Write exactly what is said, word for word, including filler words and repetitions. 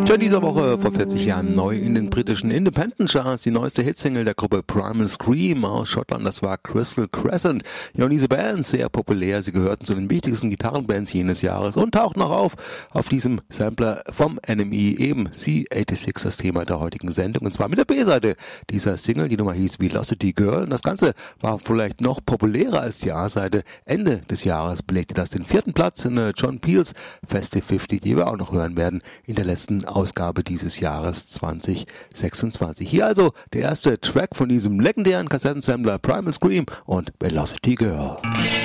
Schon diese Woche vor vierzig Jahren neu in den britischen Independent Charts die neueste Hitsingle der Gruppe Primal Scream aus Schottland, das war Crystal Crescent. Ja, und diese Band, sehr populär, sie gehörten zu den wichtigsten Gitarrenbands jenes Jahres und tauchten auch auf auf diesem Sampler vom N M E, eben C sechsundachtzig, das Thema der heutigen Sendung, und zwar mit der B-Seite dieser Single, die Nummer hieß Velocity Girl, und das Ganze war vielleicht noch populärer als die A-Seite. Ende des Jahres belegte das den vierten Platz in John Peels Festive fünfzig, die wir auch noch hören werden in der letzten Ausgabe dieses Jahres zwanzig sechsundzwanzig. Hier also der erste Track von diesem legendären Kassettensammler Primal Scream und Velocity Girl.